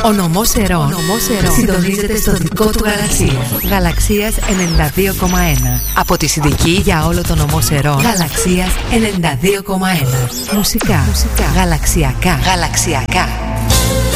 Ο νομός Ερών συντονίζεται στο δικό του Γαλαξία. Γαλαξίας 92,1. Από τη Συνδική για όλο το νομό Ερών. Γαλαξίας 92,1. Μουσικά. Γαλαξιακά.